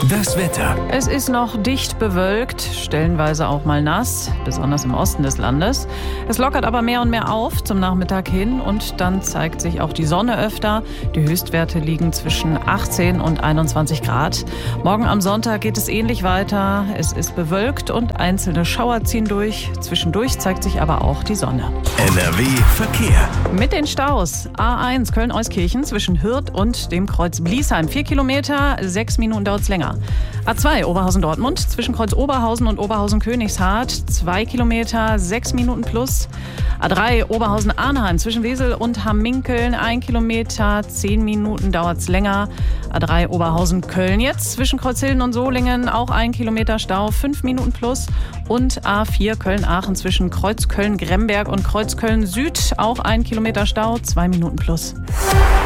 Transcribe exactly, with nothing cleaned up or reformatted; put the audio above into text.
Das Wetter. Es ist noch dicht bewölkt, stellenweise auch mal nass, besonders im Osten des Landes. Es lockert aber mehr und mehr auf zum Nachmittag hin und dann zeigt sich auch die Sonne öfter. Die Höchstwerte liegen zwischen achtzehn und einundzwanzig Grad. Morgen am Sonntag geht es ähnlich weiter. Es ist bewölkt und einzelne Schauer ziehen durch. Zwischendurch zeigt sich aber auch die Sonne. N R W Verkehr. Mit den Staus. A eins Köln-Euskirchen zwischen Hürth und dem Kreuz Bliesheim. Vier Kilometer, sechs Minuten dauert es länger. A zwei Oberhausen-Dortmund zwischen Kreuz Oberhausen und Oberhausen-Königshardt. Zwei Kilometer, sechs Minuten plus. A drei Oberhausen-Arnheim zwischen Wesel und Hamminkeln. Ein Kilometer, zehn Minuten dauert es länger. A drei Oberhausen-Köln jetzt zwischen Kreuzhilden und Solingen. Auch ein Kilometer Stau, fünf Minuten plus. Und A vier Köln-Aachen zwischen Kreuz Köln-Gremberg und Kreuz Köln-Süd. Auch ein Kilometer Stau, zwei Minuten plus.